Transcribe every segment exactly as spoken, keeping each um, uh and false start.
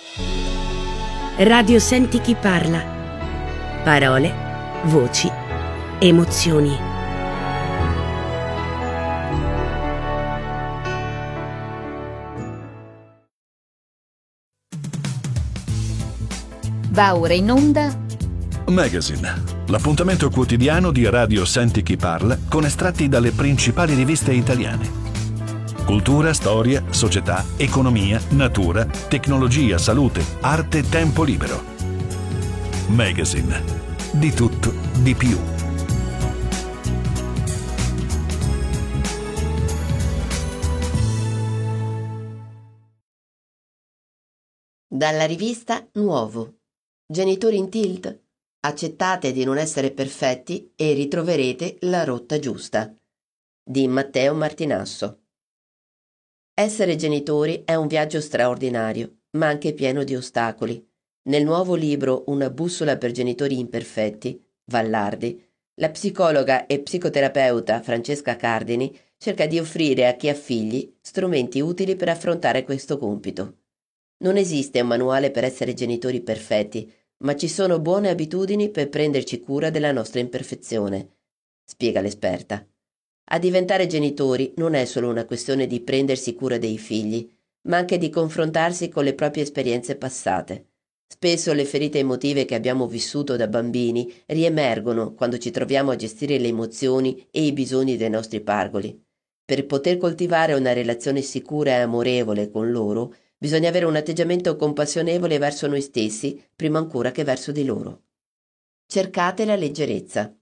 Radio Senti chi parla. Parole, voci, emozioni. Va ora in onda Magazine, l'appuntamento quotidiano di Radio Senti chi parla con estratti dalle principali riviste italiane. Cultura, storia, società, economia, natura, tecnologia, salute, arte, tempo libero. Magazine. Di tutto, di più. Dalla rivista Nuovo. Genitori in tilt? Accettate di non essere perfetti e ritroverete la rotta giusta. Di Matteo Martinasso. Essere genitori è un viaggio straordinario, ma anche pieno di ostacoli. Nel nuovo libro Una bussola per genitori imperfetti, Vallardi, la psicologa e psicoterapeuta Francesca Cardini cerca di offrire a chi ha figli strumenti utili per affrontare questo compito. Non esiste un manuale per essere genitori perfetti, ma ci sono buone abitudini per prenderci cura della nostra imperfezione, spiega l'esperta. A diventare genitori non è solo una questione di prendersi cura dei figli, ma anche di confrontarsi con le proprie esperienze passate. Spesso le ferite emotive che abbiamo vissuto da bambini riemergono quando ci troviamo a gestire le emozioni e i bisogni dei nostri pargoli. Per poter coltivare una relazione sicura e amorevole con loro, bisogna avere un atteggiamento compassionevole verso noi stessi, prima ancora che verso di loro. Cercate la leggerezza.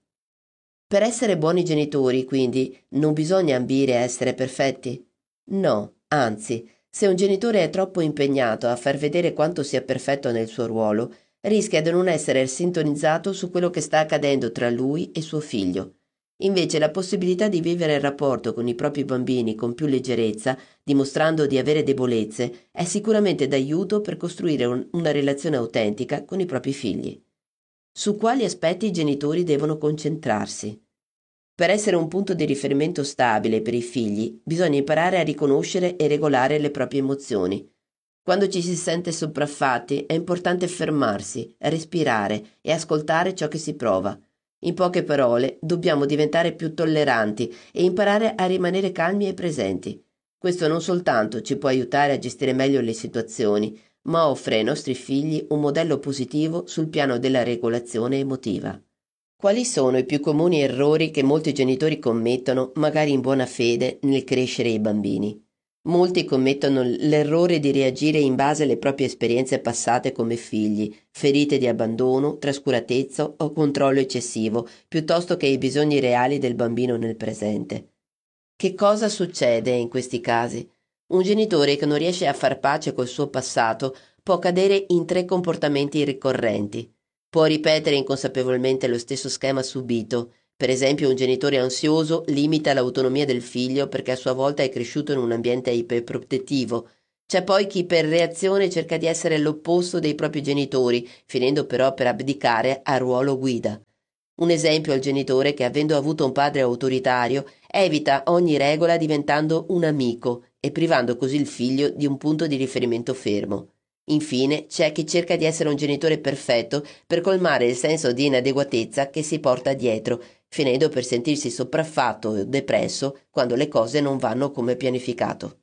Per essere buoni genitori, quindi, non bisogna ambire a essere perfetti? No, anzi, se un genitore è troppo impegnato a far vedere quanto sia perfetto nel suo ruolo, rischia di non essere sintonizzato su quello che sta accadendo tra lui e suo figlio. Invece la possibilità di vivere il rapporto con i propri bambini con più leggerezza, dimostrando di avere debolezze, è sicuramente d'aiuto per costruire un, una relazione autentica con i propri figli. Su quali aspetti i genitori devono concentrarsi? Per essere un punto di riferimento stabile per i figli, bisogna imparare a riconoscere e regolare le proprie emozioni. Quando ci si sente sopraffatti, è importante fermarsi, respirare e ascoltare ciò che si prova. In poche parole, dobbiamo diventare più tolleranti e imparare a rimanere calmi e presenti. Questo non soltanto ci può aiutare a gestire meglio le situazioni, ma offre ai nostri figli un modello positivo sul piano della regolazione emotiva. Quali sono i più comuni errori che molti genitori commettono, magari in buona fede, nel crescere i bambini? Molti commettono l'errore di reagire in base alle proprie esperienze passate come figli, ferite di abbandono, trascuratezza o controllo eccessivo, piuttosto che ai bisogni reali del bambino nel presente. Che cosa succede in questi casi? Un genitore che non riesce a far pace col suo passato può cadere in tre comportamenti ricorrenti. Può ripetere inconsapevolmente lo stesso schema subito. Per esempio, un genitore ansioso limita l'autonomia del figlio perché a sua volta è cresciuto in un ambiente iperprotettivo. C'è poi chi per reazione cerca di essere l'opposto dei propri genitori, finendo però per abdicare al ruolo guida. Un esempio è il genitore che, avendo avuto un padre autoritario, evita ogni regola diventando un amico e privando così il figlio di un punto di riferimento fermo. Infine, c'è chi cerca di essere un genitore perfetto per colmare il senso di inadeguatezza che si porta dietro, finendo per sentirsi sopraffatto o depresso quando le cose non vanno come pianificato.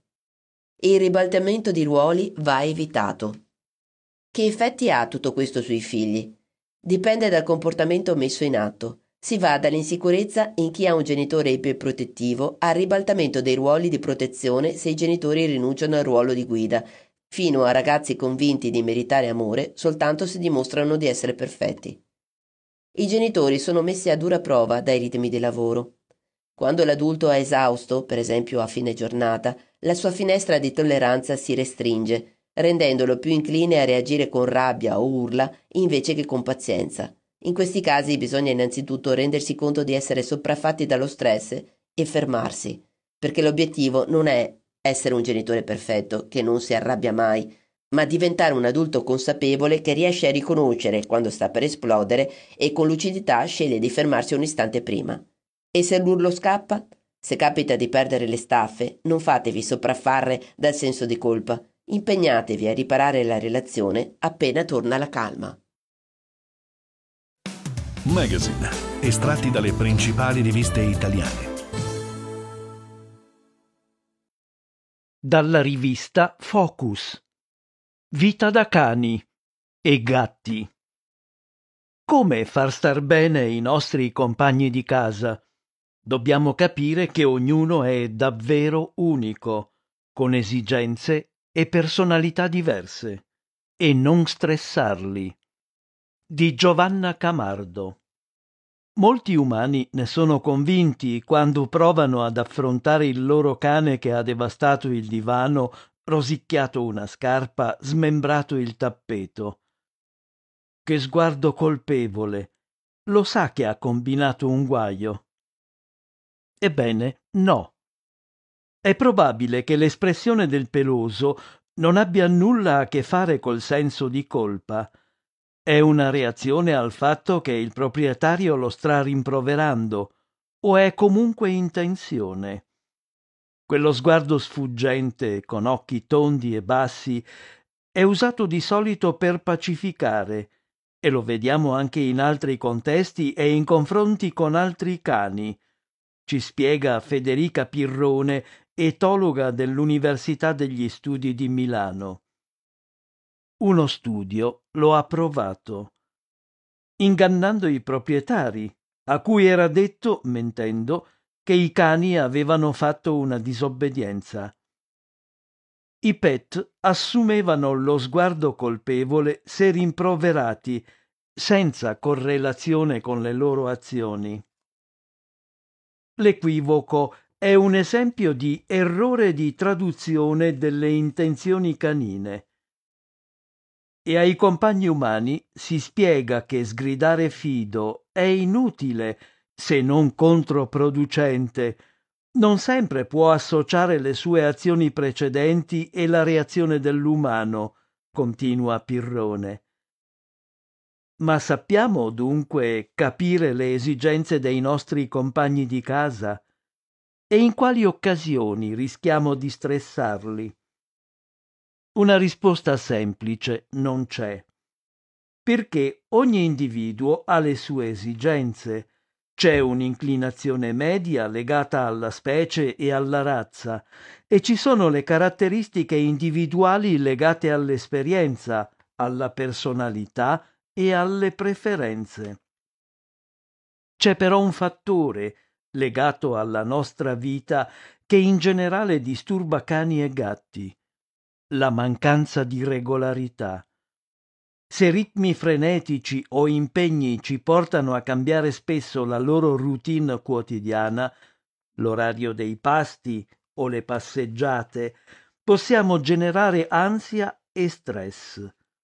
Il ribaltamento di ruoli va evitato. Che effetti ha tutto questo sui figli? Dipende dal comportamento messo in atto. Si va dall'insicurezza in chi ha un genitore iperprotettivo al ribaltamento dei ruoli di protezione se i genitori rinunciano al ruolo di guida, fino a ragazzi convinti di meritare amore soltanto se dimostrano di essere perfetti. I genitori sono messi a dura prova dai ritmi di lavoro. Quando l'adulto è esausto, per esempio a fine giornata, la sua finestra di tolleranza si restringe, rendendolo più incline a reagire con rabbia o urla invece che con pazienza. In questi casi bisogna innanzitutto rendersi conto di essere sopraffatti dallo stress e fermarsi, perché l'obiettivo non è essere un genitore perfetto che non si arrabbia mai, ma diventare un adulto consapevole che riesce a riconoscere quando sta per esplodere e con lucidità sceglie di fermarsi un istante prima. E se l'urlo scappa? Se capita di perdere le staffe, non fatevi sopraffare dal senso di colpa. Impegnatevi a riparare la relazione appena torna la calma. Magazine, estratti dalle principali riviste italiane. Dalla rivista Focus. Vita da cani e gatti. Come far star bene i nostri compagni di casa? Dobbiamo capire che ognuno è davvero unico, con esigenze e personalità diverse, e non stressarli. Di Giovanna Camardo. Molti umani ne sono convinti quando provano ad affrontare il loro cane che ha devastato il divano, rosicchiato una scarpa, smembrato il tappeto. Che sguardo colpevole! Lo sa che ha combinato un guaio? Ebbene, no. È probabile che l'espressione del peloso non abbia nulla a che fare col senso di colpa. È una reazione al fatto che il proprietario lo sta rimproverando, o è comunque in tensione. Quello sguardo sfuggente, con occhi tondi e bassi, è usato di solito per pacificare, e lo vediamo anche in altri contesti e in confronti con altri cani. Ci spiega Federica Pirrone, etologa dell'Università degli Studi di Milano. Uno studio lo ha provato, ingannando i proprietari, a cui era detto, mentendo, che i cani avevano fatto una disobbedienza. I pet assumevano lo sguardo colpevole se rimproverati, senza correlazione con le loro azioni. L'equivoco è un esempio di errore di traduzione delle intenzioni canine. E ai compagni umani si spiega che sgridare fido è inutile, se non controproducente. Non sempre può associare le sue azioni precedenti e la reazione dell'umano, continua Pirrone. Ma sappiamo dunque capire le esigenze dei nostri compagni di casa? E in quali occasioni rischiamo di stressarli? Una risposta semplice non c'è, perché ogni individuo ha le sue esigenze. C'è un'inclinazione media legata alla specie e alla razza, e ci sono le caratteristiche individuali legate all'esperienza, alla personalità e alle preferenze. C'è però un fattore legato alla nostra vita che in generale disturba cani e gatti: la mancanza di regolarità. Se ritmi frenetici o impegni ci portano a cambiare spesso la loro routine quotidiana, l'orario dei pasti o le passeggiate, possiamo generare ansia e stress.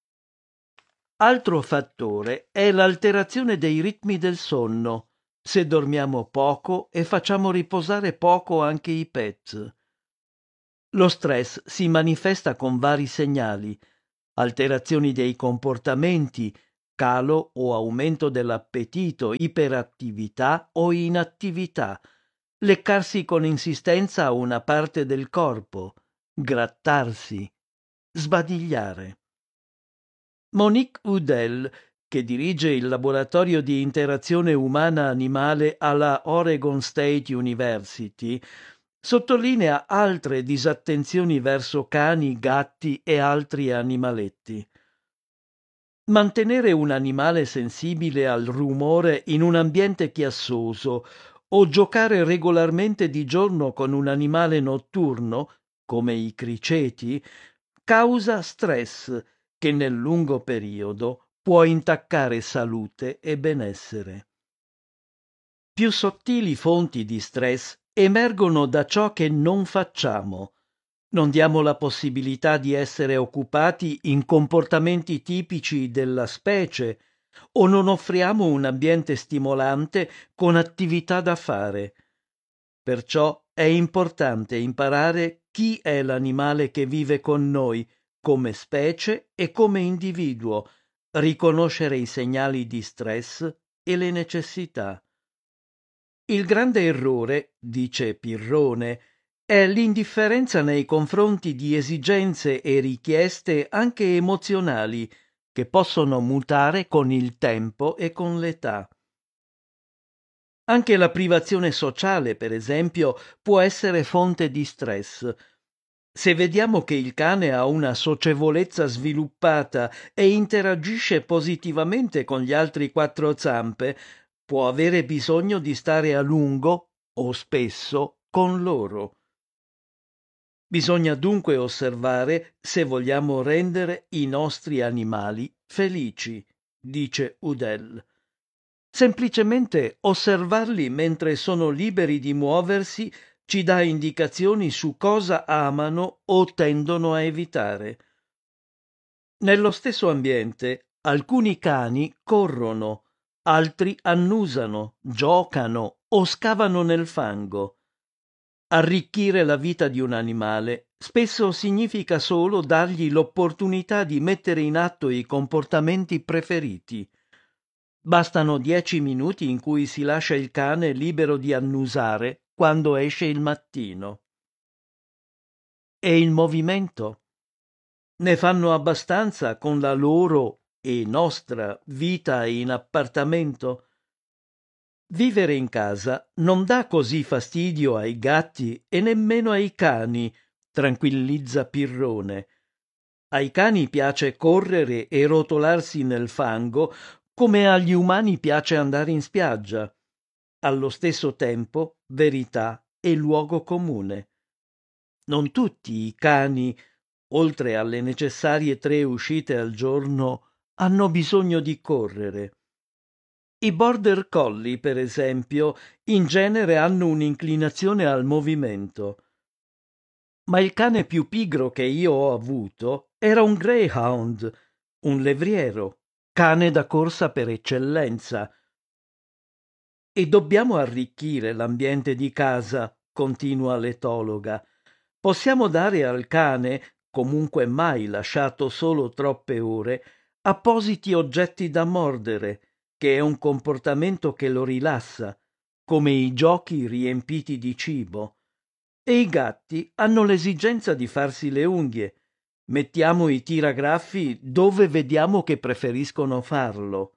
Altro fattore è l'alterazione dei ritmi del sonno, se dormiamo poco e facciamo riposare poco anche i pet. Lo stress si manifesta con vari segnali: alterazioni dei comportamenti, calo o aumento dell'appetito, iperattività o inattività, leccarsi con insistenza a una parte del corpo, grattarsi, sbadigliare. Monique Udell, che dirige il laboratorio di interazione umana-animale alla Oregon State University, sottolinea altre disattenzioni verso cani, gatti e altri animaletti. Mantenere un animale sensibile al rumore in un ambiente chiassoso o giocare regolarmente di giorno con un animale notturno, come i criceti, causa stress che nel lungo periodo può intaccare salute e benessere. Più sottili fonti di stress emergono da ciò che non facciamo. Non diamo la possibilità di essere occupati in comportamenti tipici della specie o non offriamo un ambiente stimolante con attività da fare. Perciò è importante imparare chi è l'animale che vive con noi come specie e come individuo, riconoscere i segnali di stress e le necessità. Il grande errore, dice Pirrone, È l'indifferenza nei confronti di esigenze e richieste anche emozionali che possono mutare con il tempo e con l'età. Anche la privazione sociale, per esempio, può essere fonte di stress. Se vediamo che il cane ha una socievolezza sviluppata e interagisce positivamente con gli altri quattro zampe, può avere bisogno di stare a lungo o spesso con loro. Bisogna dunque osservare se vogliamo rendere i nostri animali felici, dice Udell. Semplicemente osservarli mentre sono liberi di muoversi ci dà indicazioni su cosa amano o tendono a evitare. Nello stesso ambiente, alcuni cani corrono, altri annusano, giocano o scavano nel fango. Arricchire la vita di un animale spesso significa solo dargli l'opportunità di mettere in atto i comportamenti preferiti. Bastano dieci minuti in cui si lascia il cane libero di annusare quando esce il mattino. E il movimento? Ne fanno abbastanza con la loro e nostra vita in appartamento? Vivere in casa non dà così fastidio ai gatti e nemmeno ai cani, tranquillizza Pirrone. Ai cani piace correre e rotolarsi nel fango come agli umani piace andare in spiaggia. Allo stesso tempo, verità e luogo comune. Non tutti i cani, oltre alle necessarie tre uscite al giorno, hanno bisogno di correre. I border collie, per esempio, in genere hanno un'inclinazione al movimento. Ma il cane più pigro che io ho avuto era un greyhound, un levriero, cane da corsa per eccellenza. E dobbiamo arricchire l'ambiente di casa, continua l'etologa. Possiamo dare al cane, comunque mai lasciato solo troppe ore, appositi oggetti da mordere, che è un comportamento che lo rilassa, come i giochi riempiti di cibo. E i gatti hanno l'esigenza di farsi le unghie. Mettiamo i tiragraffi dove vediamo che preferiscono farlo.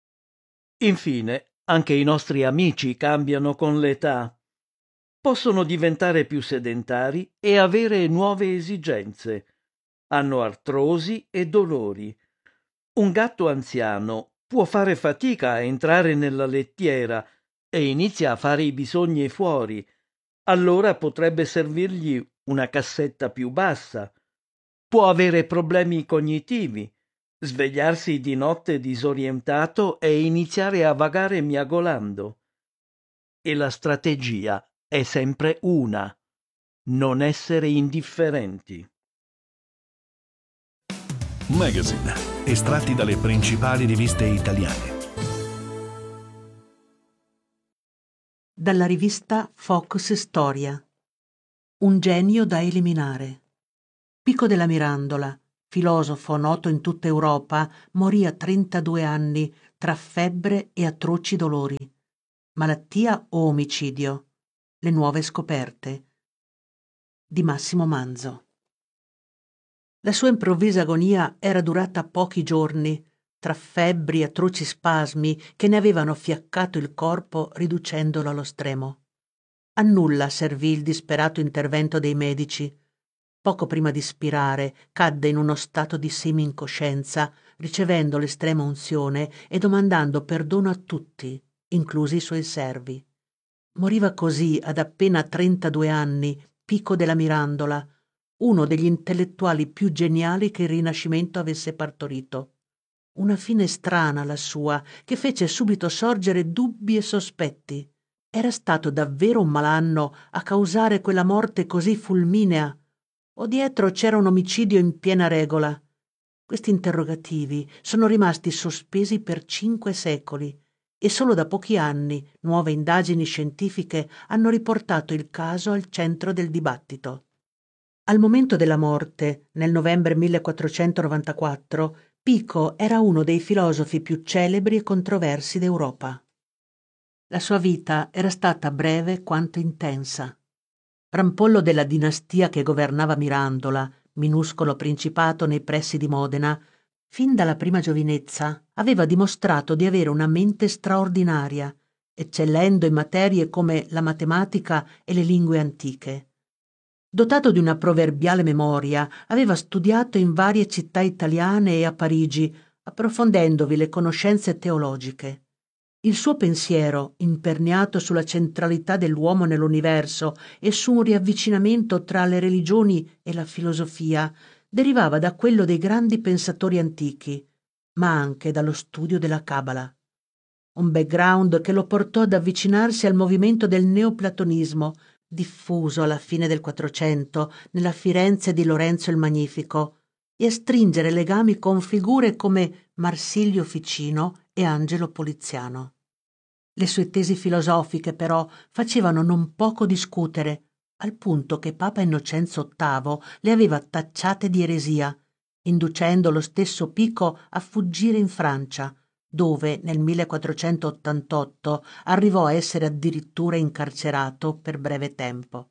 Infine, anche i nostri amici cambiano con l'età. Possono diventare più sedentari e avere nuove esigenze. Hanno artrosi e dolori. Un gatto anziano può fare fatica a entrare nella lettiera e inizia a fare i bisogni fuori. Allora potrebbe servirgli una cassetta più bassa. Può avere problemi cognitivi, svegliarsi di notte disorientato e iniziare a vagare miagolando. E la strategia è sempre una: non essere indifferenti. Magazine, estratti dalle principali riviste italiane. Dalla rivista Focus Storia. Un genio da eliminare. Pico della Mirandola, filosofo noto in tutta Europa, morì a trentadue anni tra febbre e atroci dolori. Malattia o omicidio? Le nuove scoperte. Di Massimo Manzo. La sua improvvisa agonia era durata pochi giorni, tra febbri e atroci spasmi che ne avevano fiaccato il corpo riducendolo allo stremo. A nulla servì il disperato intervento dei medici. Poco prima di spirare, cadde in uno stato di semi-incoscienza, ricevendo l'estrema unzione e domandando perdono a tutti, inclusi i suoi servi. Moriva così ad appena trentadue anni, Pico della Mirandola, uno degli intellettuali più geniali che il Rinascimento avesse partorito. Una fine strana la sua, che fece subito sorgere dubbi e sospetti. Era stato davvero un malanno a causare quella morte così fulminea? O dietro c'era un omicidio in piena regola? Questi interrogativi sono rimasti sospesi per cinque secoli e solo da pochi anni nuove indagini scientifiche hanno riportato il caso al centro del dibattito. Al momento della morte, nel novembre millequattrocentonovantaquattro, Pico era uno dei filosofi più celebri e controversi d'Europa. La sua vita era stata breve quanto intensa. rampollo della dinastia che governava Mirandola, minuscolo principato nei pressi di Modena, fin dalla prima giovinezza aveva dimostrato di avere una mente straordinaria, eccellendo in materie come la matematica e le lingue antiche. Dotato di una proverbiale memoria, aveva studiato in varie città italiane e a Parigi, approfondendovi le conoscenze teologiche. Il suo pensiero, imperniato sulla centralità dell'uomo nell'universo e su un riavvicinamento tra le religioni e la filosofia, derivava da quello dei grandi pensatori antichi, ma anche dallo studio della Cabala. Un background che lo portò ad avvicinarsi al movimento del neoplatonismo, diffuso alla fine del Quattrocento nella Firenze di Lorenzo il Magnifico, e a stringere legami con figure come Marsilio Ficino e Angelo Poliziano. Le sue tesi filosofiche, però, facevano non poco discutere, al punto che Papa Innocenzo ottavo le aveva tacciate di eresia, inducendo lo stesso Pico a fuggire in Francia, dove nel millequattrocentottantotto arrivò a essere addirittura incarcerato per breve tempo.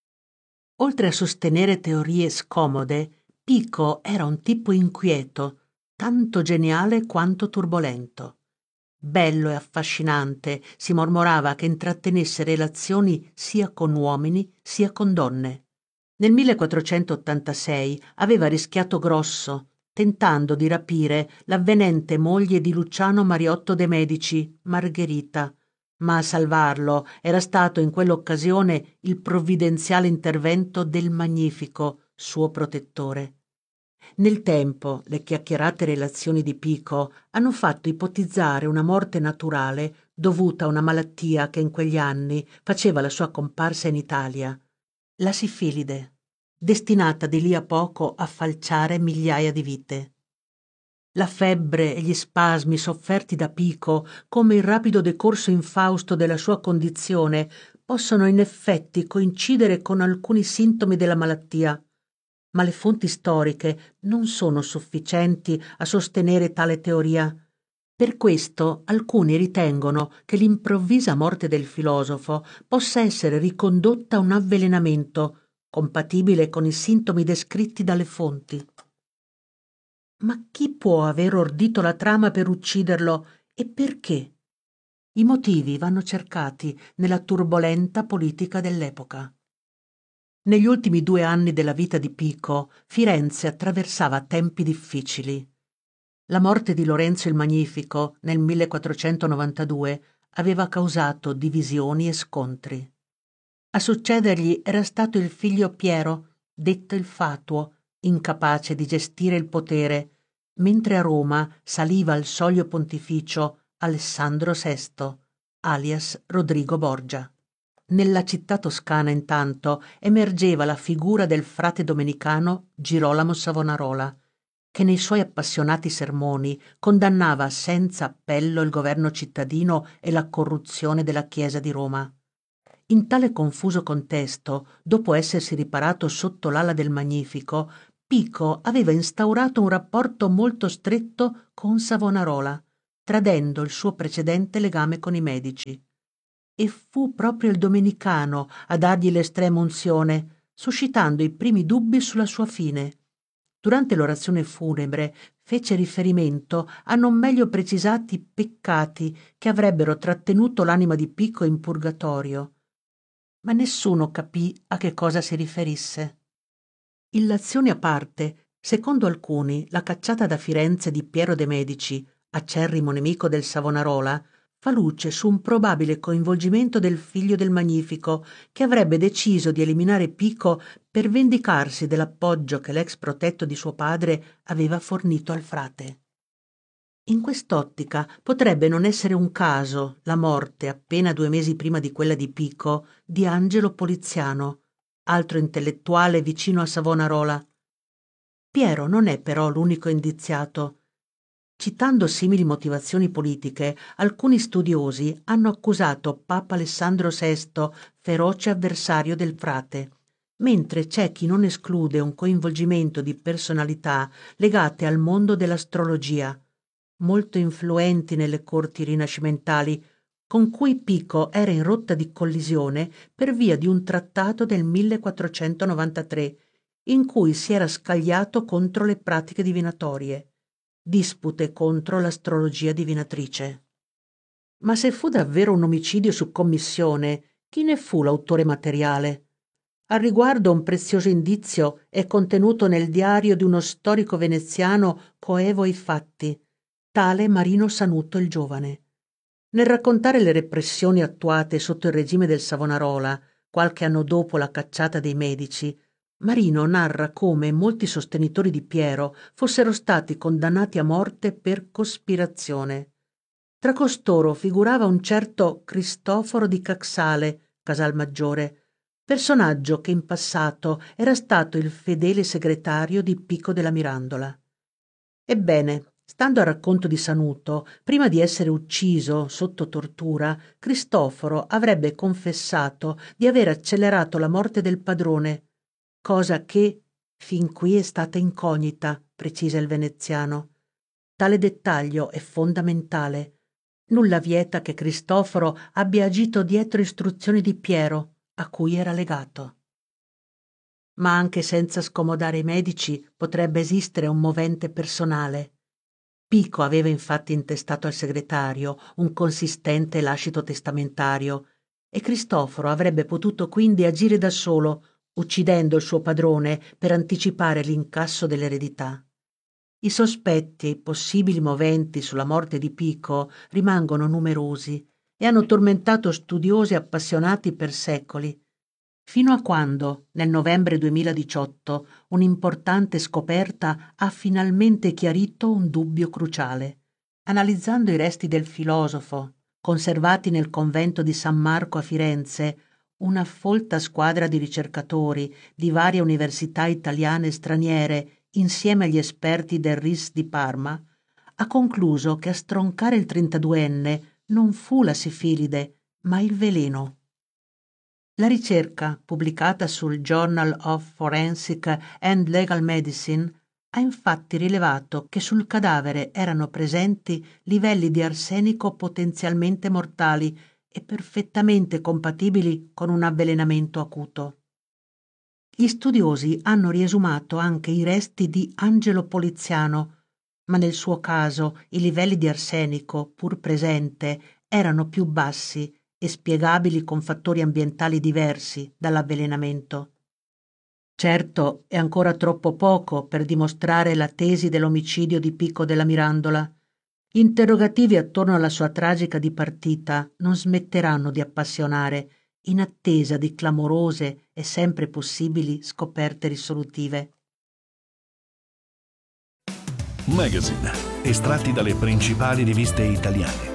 Oltre a sostenere teorie scomode, Pico era un tipo inquieto, tanto geniale quanto turbolento. Bello e affascinante, si mormorava che intrattenesse relazioni sia con uomini sia con donne. Nel millequattrocentottantasei aveva rischiato grosso, tentando di rapire l'avvenente moglie di Luciano Mariotto de' Medici, Margherita, ma a salvarlo era stato in quell'occasione il provvidenziale intervento del Magnifico, suo protettore. Nel tempo le chiacchierate relazioni di Pico hanno fatto ipotizzare una morte naturale dovuta a una malattia che in quegli anni faceva la sua comparsa in Italia, la sifilide, destinata di lì a poco a falciare migliaia di vite. La febbre e gli spasmi sofferti da Pico, come il rapido decorso infausto della sua condizione, possono in effetti coincidere con alcuni sintomi della malattia, ma le fonti storiche non sono sufficienti a sostenere tale teoria. Per questo alcuni ritengono che l'improvvisa morte del filosofo possa essere ricondotta a un avvelenamento, compatibile con i sintomi descritti dalle fonti. Ma chi può aver ordito la trama per ucciderlo e perché? I motivi vanno cercati nella turbolenta politica dell'epoca. Negli ultimi due anni della vita di Pico, Firenze attraversava tempi difficili. La morte di Lorenzo il Magnifico nel millequattrocentonovantadue aveva causato divisioni e scontri. A succedergli era stato il figlio Piero, detto il Fatuo, incapace di gestire il potere, mentre a Roma saliva al soglio pontificio Alessandro sesto, alias Rodrigo Borgia. Nella città toscana, intanto, emergeva la figura del frate domenicano Girolamo Savonarola, che nei suoi appassionati sermoni condannava senza appello il governo cittadino e la corruzione della Chiesa di Roma. In tale confuso contesto, dopo essersi riparato sotto l'ala del Magnifico, Pico aveva instaurato un rapporto molto stretto con Savonarola, tradendo il suo precedente legame con i Medici. E fu proprio il domenicano a dargli l'estrema unzione, suscitando i primi dubbi sulla sua fine. Durante l'orazione funebre fece riferimento a non meglio precisati peccati che avrebbero trattenuto l'anima di Pico in purgatorio, ma nessuno capì a che cosa si riferisse. Illazioni a parte, secondo alcuni la cacciata da Firenze di Piero de' Medici, acerrimo nemico del Savonarola, fa luce su un probabile coinvolgimento del figlio del Magnifico, che avrebbe deciso di eliminare Pico per vendicarsi dell'appoggio che l'ex protetto di suo padre aveva fornito al frate. In quest'ottica potrebbe non essere un caso la morte, appena due mesi prima di quella di Pico, di Angelo Poliziano, altro intellettuale vicino a Savonarola. Piero non è però l'unico indiziato. Citando simili motivazioni politiche, alcuni studiosi hanno accusato Papa Alessandro sesto, feroce avversario del frate, mentre c'è chi non esclude un coinvolgimento di personalità legate al mondo dell'astrologia, molto influenti nelle corti rinascimentali, con cui Pico era in rotta di collisione per via di un trattato del millequattrocentonovantatré in cui si era scagliato contro le pratiche divinatorie, dispute contro l'astrologia divinatrice. Ma se fu davvero un omicidio su commissione, chi ne fu l'autore materiale? Al riguardo un prezioso indizio è contenuto nel diario di uno storico veneziano coevo ai fatti, tale Marino Sanuto il Giovane. Nel raccontare le repressioni attuate sotto il regime del Savonarola, qualche anno dopo la cacciata dei Medici, Marino narra come molti sostenitori di Piero fossero stati condannati a morte per cospirazione. Tra costoro figurava un certo Cristoforo di Caxale, Casalmaggiore, personaggio che in passato era stato il fedele segretario di Pico della Mirandola. Ebbene, stando al racconto di Sanuto, prima di essere ucciso sotto tortura, Cristoforo avrebbe confessato di aver accelerato la morte del padrone, cosa che fin qui è stata incognita, precisa il veneziano. Tale dettaglio è fondamentale. Nulla vieta che Cristoforo abbia agito dietro istruzioni di Piero, a cui era legato. Ma anche senza scomodare i medici potrebbe esistere un movente personale. Pico aveva infatti intestato al segretario un consistente lascito testamentario e Cristoforo avrebbe potuto quindi agire da solo, uccidendo il suo padrone per anticipare l'incasso dell'eredità. I sospetti e i possibili moventi sulla morte di Pico rimangono numerosi e hanno tormentato studiosi appassionati per secoli, fino a quando, nel novembre duemiladiciotto, un'importante scoperta ha finalmente chiarito un dubbio cruciale. Analizzando i resti del filosofo, conservati nel convento di San Marco a Firenze, una folta squadra di ricercatori di varie università italiane e straniere, insieme agli esperti del R I S di Parma, ha concluso che a stroncare il trentaduenne non fu la sifilide, ma il veleno. La ricerca, pubblicata sul Journal of Forensic and Legal Medicine, ha infatti rilevato che sul cadavere erano presenti livelli di arsenico potenzialmente mortali e perfettamente compatibili con un avvelenamento acuto. Gli studiosi hanno riesumato anche i resti di Angelo Poliziano, ma nel suo caso i livelli di arsenico, pur presente, erano più bassi e spiegabili con fattori ambientali diversi dall'avvelenamento. Certo, è ancora troppo poco per dimostrare la tesi dell'omicidio di Pico della Mirandola. Gli interrogativi attorno alla sua tragica dipartita non smetteranno di appassionare in attesa di clamorose e sempre possibili scoperte risolutive. Magazine, estratti dalle principali riviste italiane.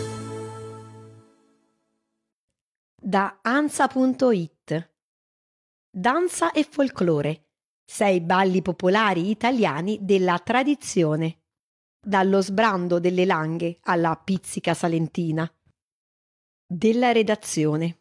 Da Ansa punto it. Danza e folklore. Sei balli popolari italiani della tradizione. Dallo sbrando delle Langhe alla pizzica salentina. Della redazione.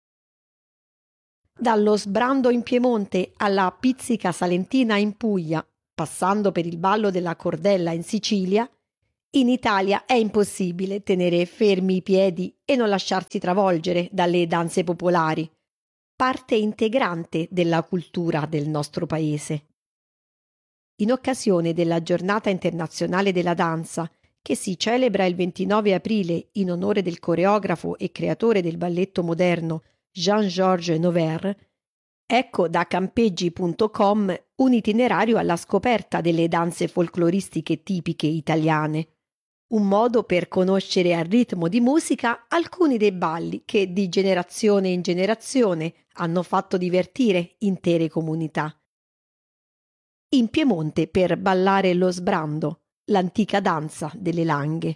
Dallo sbrando in Piemonte alla pizzica salentina in Puglia, passando per il ballo della cordella in Sicilia, in Italia è impossibile tenere fermi i piedi e non lasciarsi travolgere dalle danze popolari, parte integrante della cultura del nostro paese. In occasione della Giornata internazionale della danza, che si celebra il ventinove aprile in onore del coreografo e creatore del balletto moderno Jean-Georges Noverre, ecco da campeggi punto com un itinerario alla scoperta delle danze folcloristiche tipiche italiane, un modo per conoscere al ritmo di musica alcuni dei balli che di generazione in generazione hanno fatto divertire intere comunità. In Piemonte per ballare lo sbrando, l'antica danza delle Langhe.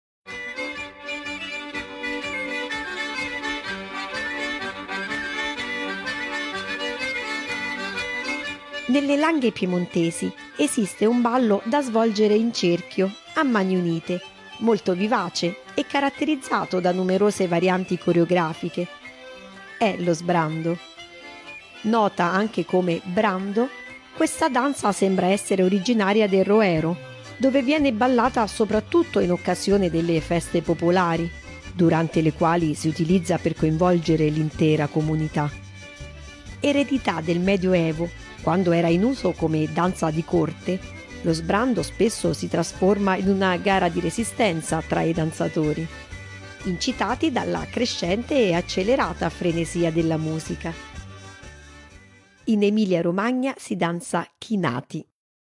Nelle Langhe piemontesi esiste un ballo da svolgere in cerchio, a mani unite, molto vivace e caratterizzato da numerose varianti coreografiche. È lo sbrando. Nota anche come brando, questa danza sembra essere originaria del Roero, dove viene ballata soprattutto in occasione delle feste popolari, durante le quali si utilizza per coinvolgere l'intera comunità. Eredità del Medioevo, quando era in uso come danza di corte, lo sbrando spesso si trasforma in una gara di resistenza tra i danzatori, incitati dalla crescente e accelerata frenesia della musica. In Emilia-Romagna si danza chinati.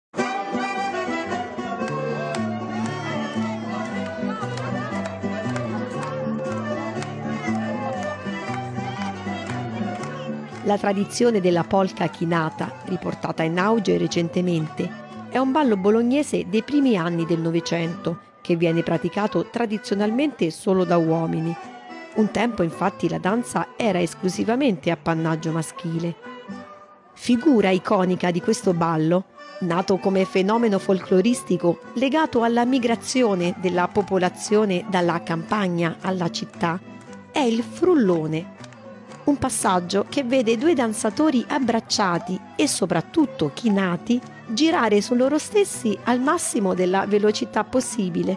La tradizione della polka chinata, riportata in auge recentemente, è un ballo bolognese dei primi anni del Novecento che viene praticato tradizionalmente solo da uomini. Un tempo infatti la danza era esclusivamente appannaggio maschile. Figura iconica di questo ballo, nato come fenomeno folcloristico legato alla migrazione della popolazione dalla campagna alla città, è il frullone. Un passaggio che vede due danzatori abbracciati e soprattutto chinati girare su loro stessi al massimo della velocità possibile.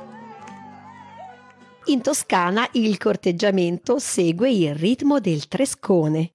In Toscana il corteggiamento segue il ritmo del trescone.